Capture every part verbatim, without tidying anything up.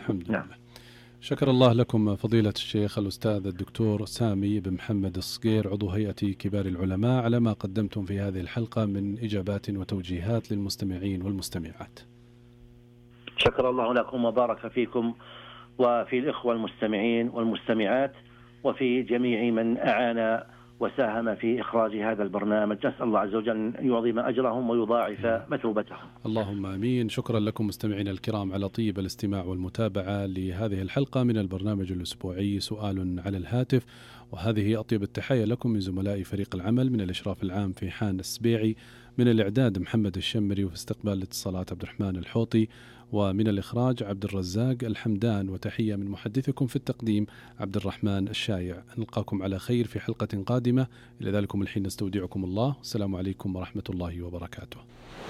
الحمد نعم. لله. شكر الله لكم فضيلة الشيخ الأستاذ الدكتور سامي بن محمد الصقير عضو هيئة كبار العلماء على ما قدمتم في هذه الحلقة من إجابات وتوجيهات للمستمعين والمستمعات. شكر الله لكم وبارك فيكم وفي الإخوة المستمعين والمستمعات وفي جميع من أعان وساهم في إخراج هذا البرنامج. نسأل الله عز وجل أن يعظم أجرهم ويضاعف مثوبتهم. اللهم آمين. شكرا لكم مستمعين الكرام على طيب الاستماع والمتابعة لهذه الحلقة من البرنامج الأسبوعي سؤال على الهاتف، وهذه أطيب التحية لكم من زملاء فريق العمل، من الإشراف العام في حان السبيعي، من الإعداد محمد الشمري، وفي استقبال الاتصالات عبد الرحمن الحوطي، ومن الإخراج عبد الرزاق الحمدان، وتحية من محدثكم في التقديم عبد الرحمن الشايع. نلقاكم على خير في حلقة قادمة. إلى ذلكم الحين نستودعكم الله. السلام عليكم ورحمة الله وبركاته.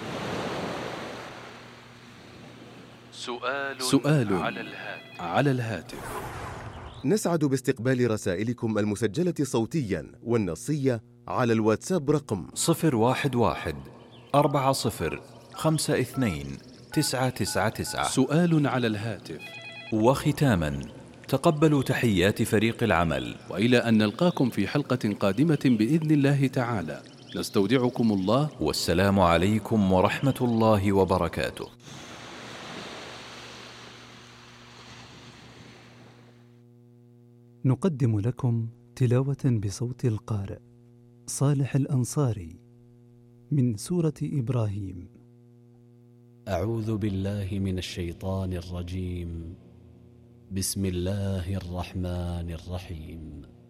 سؤال, سؤال على الهاتف. على الهاتف. نسعد باستقبال رسائلكم المسجلة صوتيا والنصية على الواتساب رقم صفر واحد واحد أربعة صفر خمسة اثنين تسعة تسعة تسعة. سؤال على الهاتف. وختاما تقبلوا تحيات فريق العمل، وإلى أن نلقاكم في حلقة قادمة بإذن الله تعالى، نستودعكم الله، والسلام عليكم ورحمة الله وبركاته. نقدم لكم تلاوة بصوت القارئ صالح الأنصاري من سورة إبراهيم. أعوذ بالله من الشيطان الرجيم. بسم الله الرحمن الرحيم.